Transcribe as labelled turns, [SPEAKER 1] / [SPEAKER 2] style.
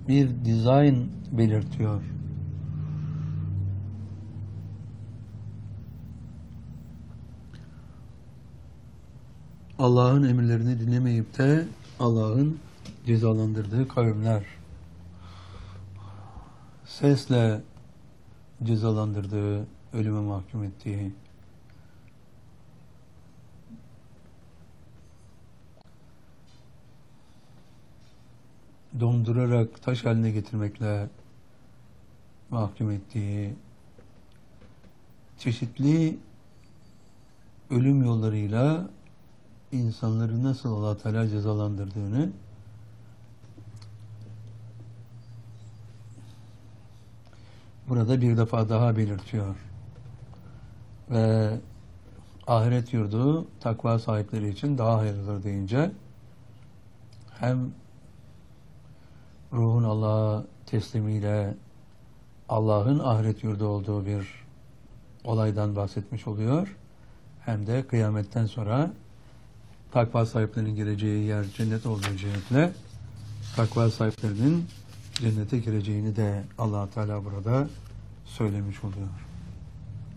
[SPEAKER 1] bir dizayn belirtiyor. Allah'ın emirlerini dinlemeyip de Allah'ın cezalandırdığı kavimler, sesle cezalandırdığı, ölüme mahkum ettiği, dondurarak taş haline getirmekle mahkum ettiği, çeşitli ölüm yollarıyla insanları nasıl Allah Teala cezalandırdığını burada bir defa daha belirtiyor. Ve ahiret yurdu takva sahipleri için daha hayırlıdır deyince hem ruhun Allah'a teslimiyle Allah'ın ahiret yurdu olduğu bir olaydan bahsetmiş oluyor. Hem de kıyametten sonra takva sahiplerinin gireceği yer cennet olduğu cihetle takva sahiplerinin cennete gireceğini de Allah Teala burada söylemiş oluyor.